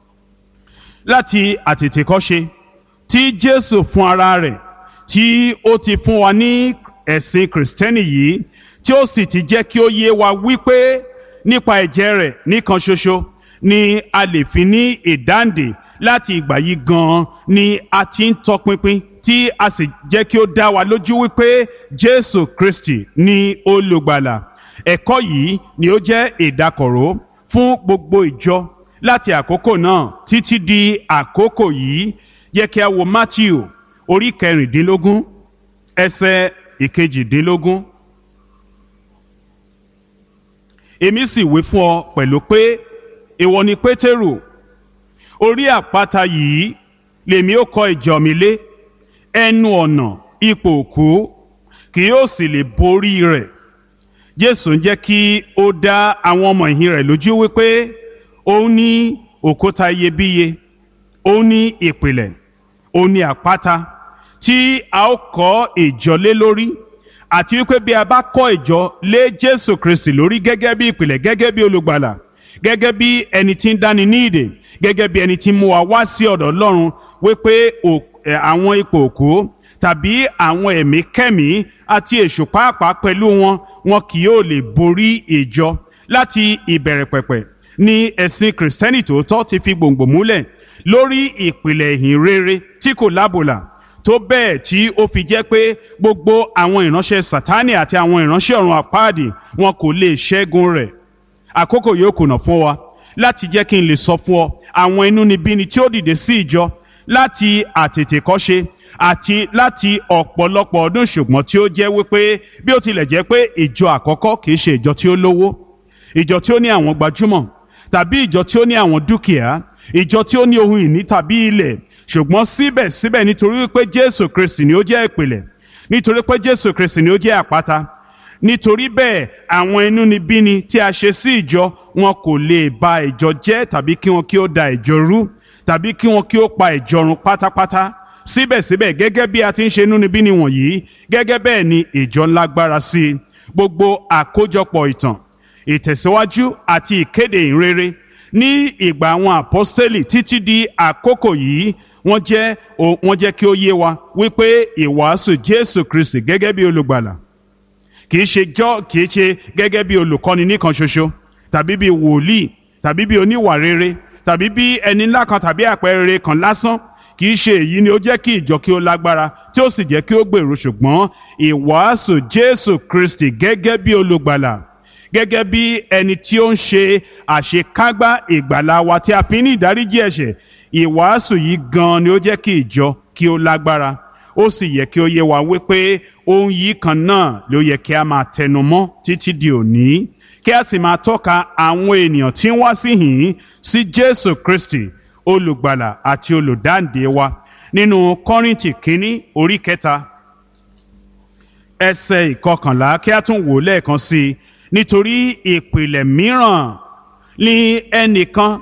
Láti àtètèkọ́ṣe tí Jésù fún ara rẹ̀ tí ó ti fún wa ní ẹ̀sìn Kìrìsìtẹ́nì yìí, tí ó sì ti jẹ́ kí ó yé wa wípé nípa ẹ̀jẹ̀ rẹ̀ nìkan ṣoṣo ni a lè fi ní ìdáǹdè. Láti ìgbà yìí gan-an ni a ti ń tọpinpin tí a sì jẹ́ kí ó dá wa lójú wípé Jésù Kristi ni olùgbàlà. Ẹ̀kọ́ yìí ni ó jẹ́ ìdákọ̀ró fún gbogbo ìjọ láti àkókò náà títí di àkókò yìí. Yẹ kí a wo Mátíù orí kẹrìndínlógún ẹsẹ̀ ìkejìdínlógún. Èmi sì wí fún ọ pẹ̀lú pé ìwọ ni Pétérù, orí àpáta yìí lèmi ó kọ́ ìjọ mi lé, ẹnu ọ̀nà ipò òkú kì yóò sì lè borí rẹ̀. Jésù ń jẹ́ kí ó dá àwọn ọmọ ẹ̀yìn rẹ̀ lójú wípé òun ní òkúta iyebíye, òun ní ìpìlẹ̀, òun ní àpáta tí a ó kọ́ ìjọ lé lórí, àti wípé bí a bá kọ́ ìjọ lé Jésù Kristi lórí gẹ́gẹ́ bí ìpìlẹ̀, gẹ́gẹ́ bí olùgbàlà, gẹ́gẹ́ bí ẹni tí ń dáni ní ìdè, gẹ́gẹ́ bí ẹni tí ń mú wa wá sí ọ̀dọ̀ Ọlọ́run, wípé àwọn ipò òkú tàbí àwọn ẹ̀mí kẹ́mí àti èṣù pàápàá pẹ̀lú wọn, wọn kì yóò lè borí ìjọ. Láti ìbẹ̀rẹ̀ pẹ̀pẹ̀ ni ẹ̀sìn Kìrìsìtẹ́nì tòótọ́ ti fi gbòǹgbò múlẹ̀ lórí ìpìlẹ̀ ìhìn rere tí kò lábòlà, tó bẹ́ẹ̀ tí ó fi jẹ́ pé gbogbo àwọn ìránṣẹ́ Sátánì àti àwọn ìránṣẹ́ ọ̀run àpáàdì wọn kò lè ṣẹ́gun rẹ̀. Àkókò yóò kùnà fún wa láti jẹ́ kí n lè sọ fún ọ àwọn inúnibíni tí ó dìde sí ìjọ láti àtètèkọ́ṣe àti láti ọ̀pọ̀lọpọ̀ ọdún, ṣùgbọ́n tí ó jẹ́ wípé bí ó tilẹ̀ jẹ́ pé ìjọ àkọ́kọ́ kìí ṣe ìjọ tí ó lówó, ìjọ tí ó ní àwọn gbajúmọ̀, tàbí ìjọ tí ó ní àwọn dúkìá, ìjọ tí ó ní ohun ìní tàbí ilẹ̀, ṣùgbọ́n síbẹ̀síbẹ̀ nítorí wípé Jésù Kristi ni ó jẹ́ ìpìlẹ̀, nítorí pé Jésù Kristi ni ó jẹ́ àpáta, nítorí bẹ́ẹ̀ àwọn inúnibíni tí a ṣe sí ìjọ wọn kò lè ba ìjọ jẹ́ tàbí kí wọn kí ó da ìjọ rú tàbí kí wọn kí ó pa ìjọ run pátápátá. Síbẹ̀síbẹ̀ gẹ́gẹ́ bí a ti ń ṣe inúnibíni wọ̀nyí, gẹ́gẹ́ bẹ́ẹ̀ ni ìjọ ń lágbára sí i. Gbogbo àkójọpọ̀ ìtàn, ìtẹ̀síwájú àti ìkéde ìrere ní ìgbà àwọn àpọ́stélì títí di àkókò yìí, wọ́n jẹ́ wọ́n jẹ́ kí ó yé wa wípé ìwàásù Jésù Kristi gẹ́gẹ́ bí olùgbàlà kìí ṣe jọ́ kìí ṣe gẹ́gẹ́ bí olùkọ́ni nìkan ṣoṣo, tàbí bí wòlíì, tàbí bí oníwà rere, tàbí bí ẹni ńlá kan tàbí àpẹẹrẹ kan lásán. Kìí ṣe èyí ni ó jẹ́ kí ìjọ kí ó lágbára tí ó sì jẹ́ kí ó gbèrú, ṣùgbọ́n ìwàásù Jésù Kristi gẹ́gẹ́ bí olùgbàlà, gẹ́gẹ́ bí ẹni tí ó ń ṣe àṣekágbá ìgbàlà wa tí a fi ní ìdáríjì ẹ̀ṣẹ̀. Ìwàásù yìí gan ni ó jẹ́ kí ìjọ kí ó lágbára. Ó sì yẹ kí ó yé wa wípé ohun yìí kan náà ló yẹ kí a máa tẹnu mọ́ títí di òní, kí a sì máa tọ́ka àwọn ènìyàn tí ń wá síhìn sí Jésù Kristi olùgbàlà àti olùdáǹdè wa. Nínú Kọ́ríńtì kínní orí kẹta ẹsẹ̀ ìkọkànlá, kí a tún wò lẹ́ẹ̀kan sí i. Nítorí ìpìlẹ̀ mìíràn ni ẹnìkan kò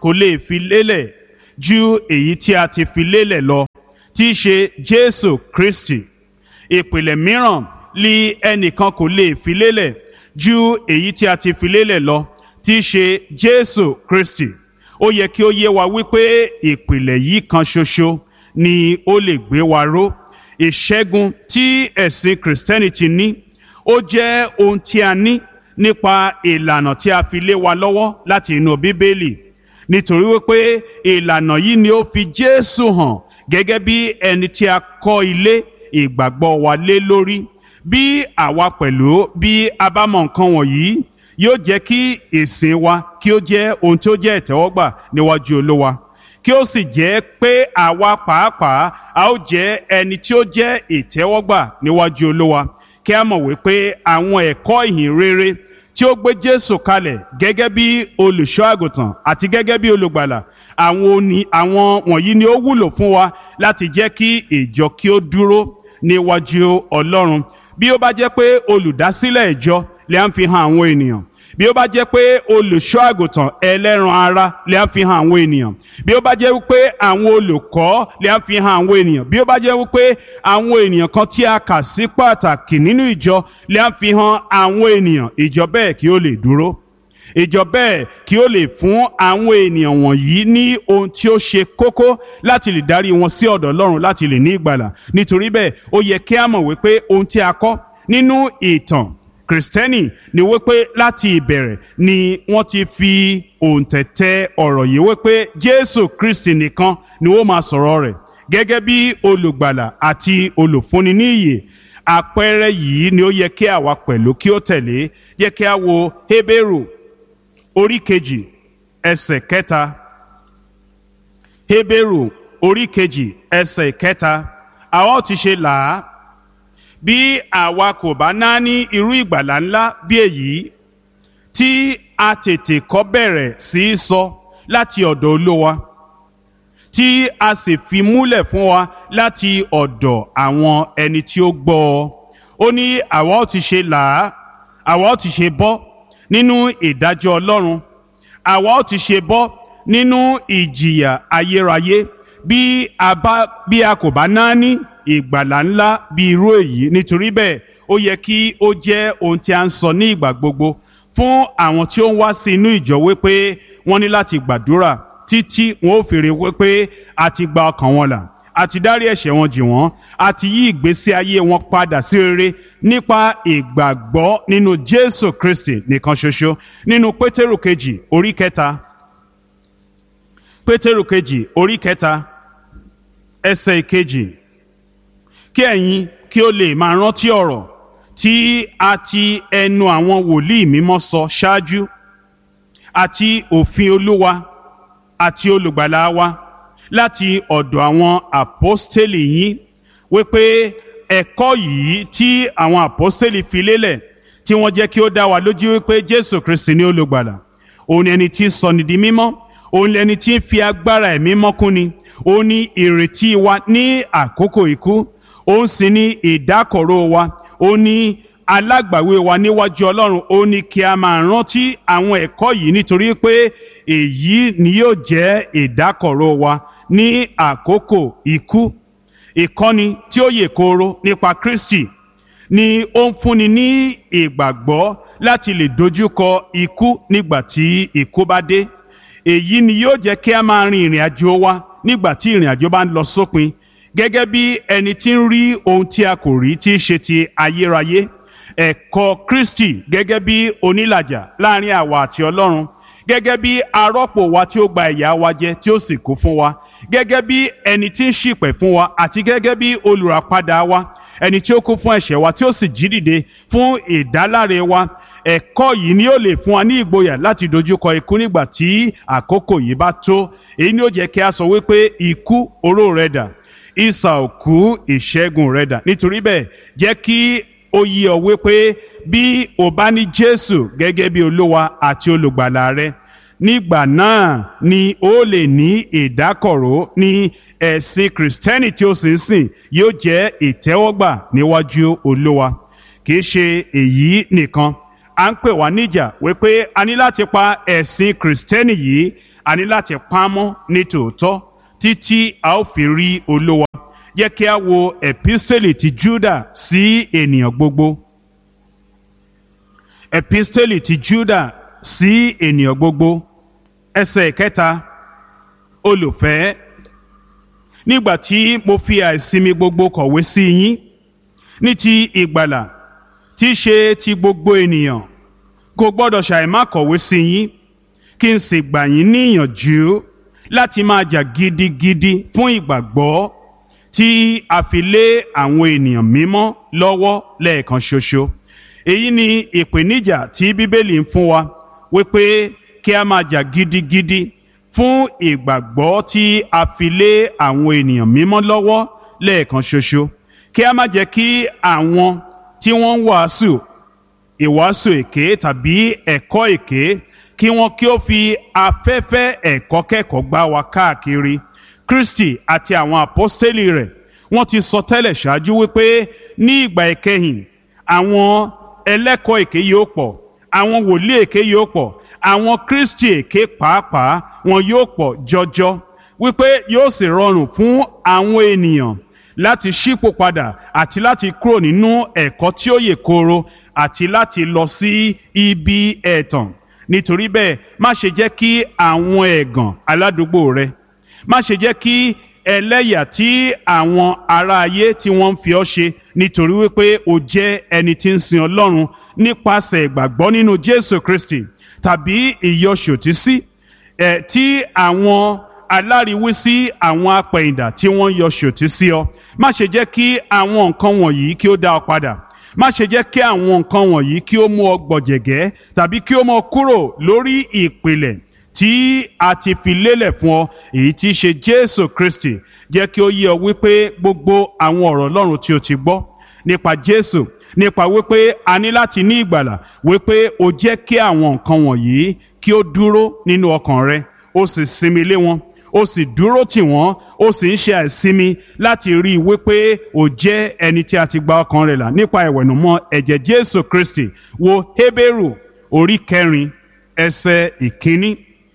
kò lè fi lélẹ̀ ju èyí tí a ti fi lélẹ̀ lọ, tí í ṣe Jésù Kristi. Ìpìlẹ̀ mìíràn li ẹnìkan kò lè fi lélẹ̀ ju èyí tí a ti fi lélẹ̀ lọ, tí í ṣe Jésù Kristi. Ó yẹ kí ó yé wa wípé ìpìlẹ̀ yìí kan ṣoṣo ni ó lè gbé wa ró. Ìṣẹ́gun tí ẹ̀sìn Christianity ní ó jẹ́ ohun tí a ní nípa ìlànà tí a fi lé wa lọ́wọ́ láti inú Bíbélì, nítorí wípé ìlànà yìí ni ó fi Jésù hàn gẹ́gẹ́ bí ẹni tí a kọ́ ilé ìgbàgbọ́ wa lé lórí. Bí àwa pẹ̀lú bí a bá mọ nǹkan wọ̀nyí, yóò jẹ́ kí ìsìn wa kí ó jẹ́ ohun tí ó jẹ́ ìtẹ́wọ́gbà níwájú Olúwa, kí ó sì jẹ́ pé àwa pàápàá a ó jẹ́ ẹni tí ó jẹ́ ìtẹ́wọ́gbà níwájú Olúwa. Kí a mọ̀ wípé àwọn ẹ̀kọ́ ìhìn rere tí ó gbé Jésù kalẹ̀ gẹ́gẹ́ bí olùṣọ́ àgùntàn àti gẹ́gẹ́ bí olùgbàlà, àwọn òní àwọn wọ̀nyí ni ó wúlò fún wa láti jẹ́ kí ìjọ kí ó dúró níwájú Ọlọ́run. Bí ó bá jẹ́ pé olùdásílẹ̀ ìjọ lè ń fi hàn àwọn ènìyàn, bí ó bá jẹ́ pé olùṣọ́ àgùntàn ẹlẹ́ran ara lè ń fi hàn àwọn ènìyàn, bí ó bá jẹ́ wípé àwọn olùkọ́ lè ń fi hàn àwọn ènìyàn, bí ó bá jẹ́ wípé àwọn ènìyàn kan tí a kà sí pàtàkì nínú ìjọ lè ń fi hàn àwọn ènìyàn, ìjọ bẹ́ẹ̀ kí ó lè dúró. Ìjọ bẹ́ẹ̀ kí ó lè fún àwọn ènìyàn wọ̀nyí ní ohun tí ó ṣe kókó láti lè darí wọn sí ọ̀dọ̀ Ọlọ́run láti lè ní ìgbàlà. Nítorí bẹ́ẹ̀ ó yẹ kí a mọ̀ wípé ohun tí a kọ́ nínú ìtàn Kristẹni ni wípé láti ìbẹ̀rẹ̀ ni wọ́n ti fi òǹtẹ̀tẹ̀ ọ̀rọ̀ yìí wípé Jésù Kristi nìkan ni ó máa sọ̀rọ̀ rẹ̀ gẹ́gẹ́ bí olùgbàlà àti olùfúnni ní ìyè. Àpẹẹrẹ yìí ni ó yẹ kí àwa pẹ̀lú kí ó tẹ̀lé. Yẹ kí a wo Hébérù orí kejì ẹsẹ̀ kẹta. Hébérù orí kejì ẹsẹ̀ kẹta. Àwa ó ti ṣe là á bí àwa kò bá náání irú ìgbàlà ńlá bí èyí tí a tètè kọ́ bẹ̀rẹ̀ sí í sọ láti ọ̀dọ̀ Olúwa, tí a sì fi múlẹ̀ fún wa láti ọ̀dọ̀ àwọn ẹni tí ó gbọ́ ọ. Ó ní àwa ó ti ṣe là á, àwa ó ti ṣe bọ́ nínú ìdájọ́ Ọlọ́run, àwa ó ti ṣe bọ́ nínú ìjìyà ayérayé bí a bá bí a kò bá náání ìgbàlà ńlá bí irú èyí. Nítorí bẹ́ẹ̀ ó yẹ kí ó jẹ́ ohun tí a ń sọ ní ìgbà gbogbo fún àwọn tí ó ń wá sí inú ìjọ wípé wọ́n ní láti gbàdúrà títí wọn ó fèrè wípé a ti gba ọkàn wọn là, a ti dárí ẹ̀ṣẹ̀ wọn jì wọ́n, a ti yí ìgbésí ayé wọn padà sí rere nípa ìgbàgbọ́ nínú Jésù Kristi nìkan ṣoṣo. Nínú Pétérù kejì orí kẹta, Pétérù kejì orí kẹta ẹsẹ̀ ìkejì. Kí ẹ̀yin kí ó lè máa rántí ọ̀rọ̀ tí a ti ẹnu àwọn wòlíì mímọ́ sọ ṣáájú, àti òfin Olúwa àti olùgbàlà wa láti ọ̀dọ̀ àwọn àpọ́stélì yín, wípé ẹ̀kọ́ yìí tí àwọn àpọ́stélì fi lélẹ̀, tí wọ́n jẹ́ kí ó dá wa lójú wípé Jésù Kristi ni olùgbàlà, òun ni ẹni tí ń sọni di mímọ́, òun ni ẹni tí ń fi agbára ẹ̀mí mọ́kúnni, òun ni ìrètí wa ní àkókò ikú, òun sì ni ìdákọ̀ró wa, òun ni alágbàwé wa níwájú Ọlọ́run. Ó ní kí a máa rántí àwọn ẹ̀kọ́ yìí, nítorí pé èyí ni yóò jẹ́ ìdákọ̀ró wa ní àkókò ikú. Ìkọ́ni tí ó yè kooro nípa Kristi ni ó ń fúnni ní ìgbàgbọ́ láti lè dojúkọ ikú nígbà tí ikú bá dé. Èyí ni yóò jẹ́ kí a máa rin ìrìn àjò wa nígbà tí ìrìn àjò bá ń lọ sópin, gẹ́gẹ́ bí ẹni tí ń rí ohun tí a kò rí, tí í ṣe ti ayérayé. Ẹ̀kọ́ Kristi gẹ́gẹ́ bí onílàjà láàrin àwa àti Ọlọ́run, gẹ́gẹ́ bí arọ́pò wa tí ó gba ìyà wa jẹ tí ó sì kú fún wa, gẹ́gẹ́ bí ẹni tí ń ṣìpẹ̀ fún wa, àti gẹ́gẹ́ bí olùràpadà wa, ẹni tí ó kú fún ẹ̀ṣẹ̀ wa tí ó sì jí dìde fún ìdáláre wa. Ẹ̀kọ́ yìí ni ó lè fún wa ní ìgboyà láti dojúkọ ikú nígbà tí àkókò yìí bá tó. Èyí ni ó jẹ́ kí a sọ wípé ikú, oró rẹ dà, ìsà òkú, ìṣẹ́gun rẹ dà. Nítorí bẹ́ẹ̀ jẹ́ kí ó yé ọ wípé bí o bá ní Jésù gẹ́gẹ́ bí Olúwa àti olùgbàlà rẹ, nígbà náà ni ó lè ní ìdákọ̀ró ní ẹ̀sìn Kristẹni tí ó sì ń sìn yóò jẹ́ ìtẹ́wọ́gbà níwájú Olúwa. Kì í ṣe èyí nìkan, à ń pè wá níjà wípé a ní láti pa ẹ̀sìn Kristẹni yìí, a ní láti pamọ́ ní tòótọ́ títí a ó fi rí Olúwa. Jẹ́ kí a wo episteli ti Júdà sí ènìyàn gbogbo. Episteli ti Júdà sí ènìyàn gbogbo, ẹsẹ̀ kẹta. Olùfẹ́, nígbà tí mo fi àìsinmi gbogbo kọ̀wé sí yín ní ti ìgbàlà tí í ṣe ti gbogbo ènìyàn, kò gbọ́dọ̀ ṣàìmá kọ̀wé sí yín kí n sì gbà yín níyànjú láti máa jà gidigidi fún ìgbàgbọ́ tí a fi lé àwọn ènìyàn mímọ́ lọ́wọ́ lẹ́ẹ̀kan ṣoṣo. Èyí ni ìpèníjà tí Bíbélì ń fún wa, wípé kí a máa jà gidigidi fún ìgbàgbọ́ tí a fi lé àwọn ènìyàn mímọ́ lọ́wọ́ lẹ́ẹ̀kan ṣoṣo. Kí a má jẹ́ kí àwọn tí wọ́n ń wàásù ìwàásù èké tàbí ẹ̀kọ́ èké kí wọ́n kí ó fi afẹ́fẹ́ ẹ̀kọ́ kẹ́kọ̀ọ́ gbá wa káàkiri. Kristi àti àwọn àpọ́stélì rẹ̀ wọ́n ti sọ tẹ́lẹ̀ ṣáájú wípé ní ìgbà ìkẹyìn àwọn ẹlẹ́kọ̀ọ́ èké yóò pọ̀, àwọn wòlíì èké yóò pọ̀, àwọn Kristi èké pàápàá wọn yóò pọ̀ jọjọ, wípé yóò sì rọrùn fún àwọn ènìyàn láti ṣípò padà àti láti kúrò nínú ẹ̀kọ́ tí ó yè kooro àti láti lọ sí ibi ẹ̀tàn. Nítorí bẹ́ẹ̀, má ṣe jẹ́ kí àwọn ẹ̀gàn aládùúgbò rẹ, má ṣe jẹ́ kí ẹlẹ́yà tí àwọn ará ayé tí wọ́n ń fi ọ́ ṣe nítorí wípé o jẹ́ ẹni tí ń sin Ọlọ́run nípasẹ̀ ìgbàgbọ́ nínú Jésù Kristi, tàbí ìyọṣòtísí ẹ̀ tí àwọn aláriwísí àwọn apẹ̀yìndà tí wọ́n yọ ṣòtísí ọ. Má ṣe jẹ́ kí àwọn nǹkan wọ̀nyí kí ó dá ọ padà. Má ṣe jẹ́ kí àwọn nǹkan wọ̀nyí kí ó mú ọ gbọ̀jẹ̀gẹ́ tàbí kí ó mú ọ kúrò lórí ìpìlẹ̀ tí a ti fi lélẹ̀ fún ọ, èyí tí í ṣe Jésù Kristi. Jẹ́ kí ó yé ọ wípé gbogbo àwọn ọ̀rọ̀ Ọlọ́run tí o ti gbọ́ nípa Jésù, nípa wípé a ní láti ní ìgbàlà, wípé o jẹ́ kí àwọn nǹkan wọ̀nyí kí ó dúró nínú ọkàn rẹ, o sì sinmi lé wọn, o sì dúró tì wọ́n, o sì ń ṣe àìsinmi láti rí i wípé o jẹ́ ẹni tí a ti gba ọkàn rẹ̀ là nípa ìwẹ̀nùmọ́ ẹ̀jẹ̀ Jésù Kristi. Wo Hébérù orí kẹrin ẹsẹ̀ ìkíní.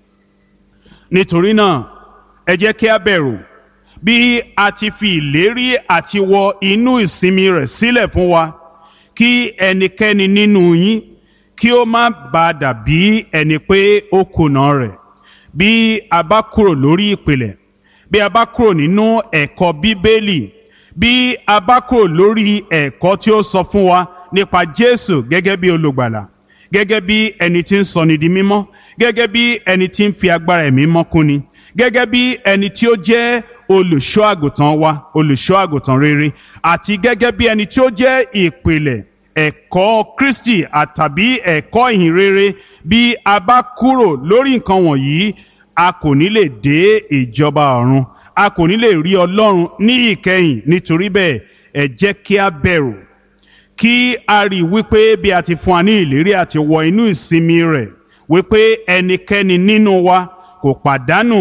Nítorí náà, ẹ jẹ́ kí a bẹ̀rù, bí a ti fi ìlérí àti wọ inú ìsinmi rẹ̀ sílẹ̀ fún wa, kí ẹnikẹ́ni nínú yín kí ó má bàa dàbí ẹni pé ó kùnà rẹ̀. Bí a bá kúrò lórí ìpìlẹ̀, bí a bá kúrò nínú ẹ̀kọ́ Bíbélì, bí a bá kúrò lórí ẹ̀kọ́ tí ó sọ fún wa nípa Jésù gẹ́gẹ́ bí olùgbàlà, gẹ́gẹ́ bí ẹni tí ń sọni di mímọ́, gẹ́gẹ́ bí ẹni tí ń fi agbára ẹ̀mí mọ́ kúnni, gẹ́gẹ́ bí ẹni tí ó jẹ́ olùṣọ́ àgùntàn wa, olùṣọ́ àgùntàn rere, àti gẹ́gẹ́ bí ẹni tí ó jẹ́ ìpìlẹ̀ ẹ̀kọ́ Kristi àtàbí ẹ̀kọ́ ìhìn rere. Bí a bá kúrò lórí nǹkan wọ̀nyí, a kò ní lè dé ìjọba ọ̀run, a kò ní lè rí Ọlọ́run ní ìkẹyìn. Nítorí bẹ́ẹ̀, ẹ jẹ́ kí a bẹ̀rù, kí a rí i wípé bí a ti fún wa ní ìlérí àti wọ inú ìsinmi rẹ̀, wípé ẹnikẹ́ni nínú wa kò pàdánù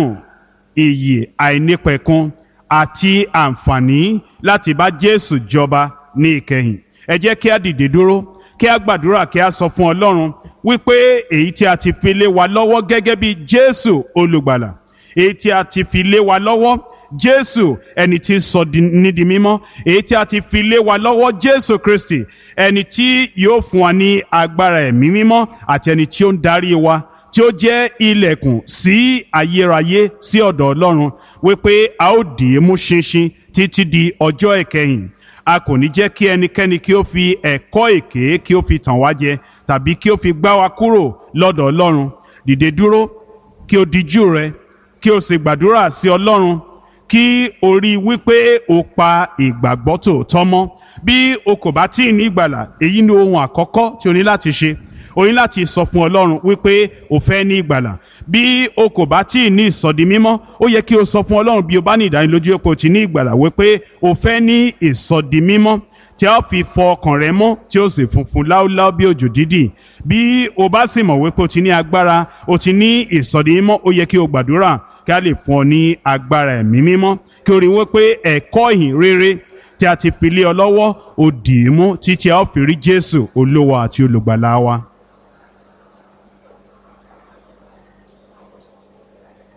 ìyè àìnípẹ̀kun àti àǹfààní láti bá Jésù jọba ní ìkẹyìn. Ẹ jẹ́ kí a dìde dúró, kí a gbàdúrà, kí a sọ fún Ọlọ́run wípé èyí tí a ti fi lé wa lọ́wọ́ gẹ́gẹ́ bí Jésù olùgbàlà, èyí tí a ti fi lé wa lọ́wọ́ Jésù ẹni tí sọ ní di mímọ́, èyí tí a ti fi lé wa lọ́wọ́ Jésù Kristi ẹni tí yóò fún wa ní agbára ẹ̀mí mímọ́, àti ẹni tí ó ń darí wa, tí ó jẹ́ ilẹ̀kùn sí ayérayé, sí ọ̀dọ̀ Ọlọ́run, wípé a ó dì í mú ṣinṣin títí di ọjọ́ ìkẹyìn. A kò ní jẹ́ kí ẹnikẹ́ni kí ó fi ẹ̀kọ́ èké kí ó fi tàn wá jẹ, tàbí kí ó fi gbá wa kúrò lọ́dọ̀ Ọlọ́run. Dìde dúró, kí o dijú rẹ, kí o sì gbàdúrà sí Ọlọ́run, kí o rí wípé o pa ìgbàgbọ́ tòótọ́ mọ́. Bí o kò bá tíì ní ìgbàlà, èyí ni ohun àkọ́kọ́ tí o ní láti ṣe. O ní láti sọ fún Ọlọ́run wípé o fẹ́ ní ìgbàlà. Bí o kò bá tíì ní ìsọdi mímọ́, ó yẹ kí o sọ fún Ọlọ́run, bí o bá ní ìdánilójú pé o ti ní ìgbàlà, wípé o fẹ́ ní ìsọdi mímọ́ tí a fi fọ ọkàn rẹ mọ́, tí ó sì funfun láúláú bí òjò dídì. Bí o bá sì mọ̀ wípé o ti ní agbára, o ti ní ìsọdi mímọ́, ó yẹ kí o gbàdúrà kí a lè fún ọ ní agbára ẹ̀mí mímọ́, kí o rí wípé ẹ̀kọ́ ìhìn rere tí a ti fi lé ọ lọ́wọ́, o dì í mú títí a ó fi rí Jésù Olúwa àti olùgbàlà wa.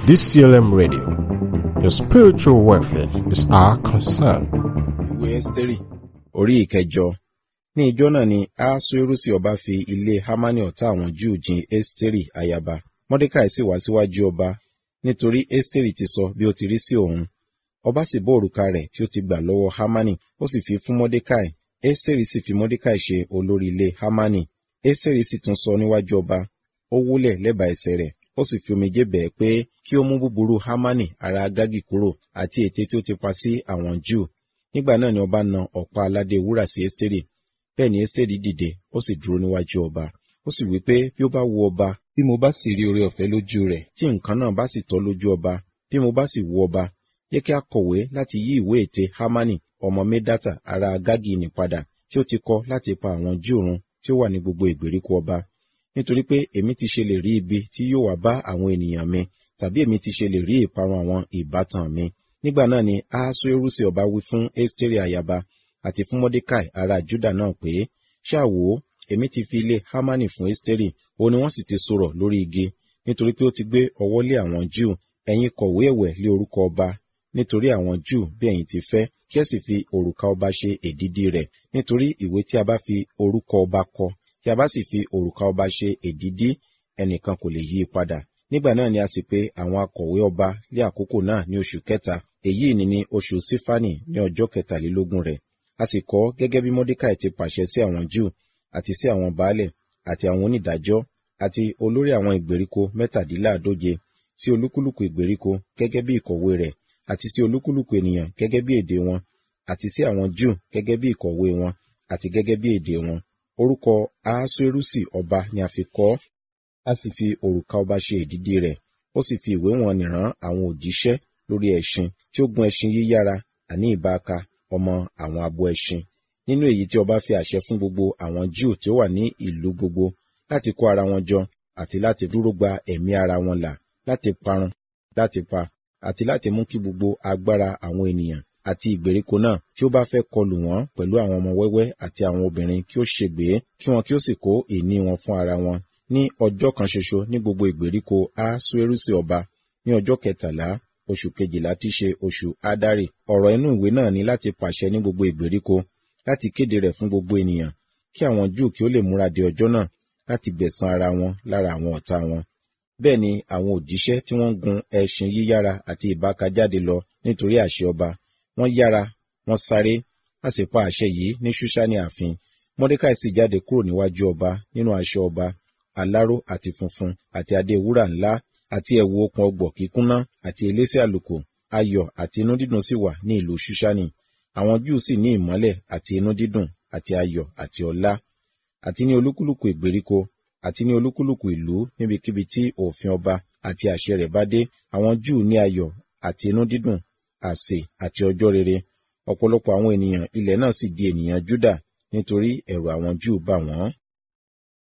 D C L M Radio. Your spiritual welfare is our concern. Ìwé Ẹ́sítérì orí ìkẹjọ. Ní ijọ́ náà ni Ahasuerusi ọba fi ilé Hamani ọ̀tá àwọn Júù jin Ẹ́sítérì ayaba. Mọ́dékàì sì wá síwájú ọba, nítorí Ẹ́sítérì ti sọ bí ó ti rí sí òun. Ọba sì bọ́ òrùka rẹ̀ tí ó ti gbà lọ́wọ́ Hamani, ó sì fi fún Mọ́dékàì. Ẹ́sítérì sì fi Mọ́dékàì ṣe olórí ilé Hamani. Ẹ́sítérì sì tún sọ níwájú ọba, ó wólẹ̀ lẹ́bàá ẹsẹ̀ rẹ̀, ó sì fi omijé bẹ̀ ẹ́ pé kí ó mú búburú Hamani ará Agagi kúrò àti ète tí ó ti pa sí àwọn Júù. Nígbà náà ni ọba na ọ̀pá aládé wúrà sí Ẹ́sítérì. Bẹ́ẹ̀ ni Ẹ́sítérì dìde, ó sì dúró níwájú ọba. Ó sì wí pé bí ó bá wu ọba, bí mo bá sì rí oore ọ̀fẹ́ lójú rẹ̀, tí nǹkan náà bá sì tọ́ lójú ọba, bí mo bá sì wu ọba, yẹ kí a kọ̀wé láti yí ìwé ète Hamani ọmọ Medata ará Agagi nì padà, tí ó ti kọ láti pa àwọn Júù run tí ó wà ní gbogbo ìgbèríko ọba. Nítorí pé èmi ti ṣe lè rí ibi tí yóò wá bá àwọn ènìyàn mi, tàbí èmi ti ṣe lè rí ìparun àwọn ìbátan mi. Nígbà náà ni Ahasuerusi ọba wí fún Ẹ́sítérì ayaba àti fún Mọ́dékàì ará Júdà náà pé, ṣáà wò ó, èmi ti fi ilé Hamani fún Ẹ́sítérì, òun ni wọ́n sì ti sorọ̀ lórí igi, nítorí pé ó ti gbé ọwọ́ lé àwọn Júù. Ẹ̀yin kọ̀wé ẹ̀wẹ̀ lé orúkọ ọba, nítorí àwọn Júù bí ẹ̀yin ti fẹ́, kí ẹ sì fi òrùka ọba ṣe èdìdì rẹ̀, nítorí ìwé tí a bá fi orúkọ ọba kọ, tí a bá sì fi òrùka ọba ṣe èdìdì, ẹnìkan kò lè yí i padà. Nígbà náà ni a sì pe àwọn akọ̀wé ọba lé àkókò náà ní oṣù kẹta, èyí ni ní oṣù Sífánì ní ọjọ́ kẹtàlélógún rẹ̀. A sì kọ gẹ́gẹ́ bí Mọ́dékàì ti pàṣẹ sí àwọn Júù, àti sí àwọn baálẹ̀, àti àwọn onídàájọ́, àti olórí àwọn ìgbèríko mẹ́tàdínláàdóje, sí olúkúlùkù ìgbèríko gẹ́gẹ́ bí ìkọ̀wé rẹ̀, àti sí olúkúlùkù ènìyàn gẹ́gẹ́ bí èdè wọn, àti sí àwọn Júù gẹ́gẹ́ bí ìkọ̀wé wọn, àti gẹ́gẹ́ bí èdè wọn. Orúkọ Ahasuerusi ọba ni a fi kọ, a sì fi òrùka ọba ṣe èdìdì rẹ̀. Ó sì fi ìwé wọn nìrán àwọn òjíṣẹ́ lórí ẹṣin tí ó gun ẹṣin yíyára, àní ìbáaka ọmọ àwọn abo ẹṣin. Nínú èyí tí ọba fi àṣẹ fún gbogbo àwọn Júù tí ó wà ní ìlú gbogbo láti kó ara wọn jọ, àti láti dúró gba ẹ̀mí ara wọn là, láti parun, láti pa, àti láti mú kí gbogbo agbára àwọn ènìyàn àti ìgbèríko náà tí ó bá fẹ́ kọlù wọ́n pẹ̀lú àwọn ọmọ wẹ́wẹ́ àti àwọn obìnrin kí ó ṣègbé, kí wọn kí ó sì kó ìní wọn fún ara wọn ní ọjọ́ kan ṣoṣo ní gbogbo ìgbèríko Ahasuerusi ọba, ní ọjọ́ kẹtàlá oṣù kejìlá tí ṣe oṣù Adari. Ọ̀rọ̀ inú ìwé náà ni láti pàṣẹ ní gbogbo ìgbèríko, láti kéde rẹ̀ fún gbogbo ènìyàn, kí àwọn Júù kí ó lè múra de ọjọ́ náà, láti gbẹ̀san ara wọn lára àwọn ọ̀tá wọn. Bẹ́ẹ̀ ni àwọn òjíṣẹ́ tí wọ́n gun ẹṣin yíyára àti ìbáaka jáde lọ nítorí àṣẹ ọba. Wọ́n yára, wọ́n sáré, a sì pa àṣẹ yìí ní Ṣúṣánì ààfin. Mọ́dékàì sì jáde kúrò níwájú ọba nínú aṣọ ọba, aláró àti funfun, àti adé wúrà ńlá, àti ẹ̀wù okùn ọgbọ̀ kíkúnná, àti elése àlùkò. Ayọ̀ àti inú dídùn sì wà ní ìlú Ṣúṣánì. Àwọn Júù sì ní ìmọ́lẹ̀ àti inú dídùn àti ayọ̀ àti ọlá. Àti ní olúkúlùkù ìgbèríko, àti ní olúkúlùkù ìlú, níbikíbi tí òfin ọba àti àṣẹ rẹ̀ bá dé, àwọn Júù ní ayọ̀ àti inú dídùn, àsè àti ọjọ́ rere. Ọ̀pọ̀lọpọ̀ àwọn ènìyàn ilẹ̀ náà sì di ènìyàn Júdà, nítorí ẹ̀rù àwọn Júù bà wọ́n.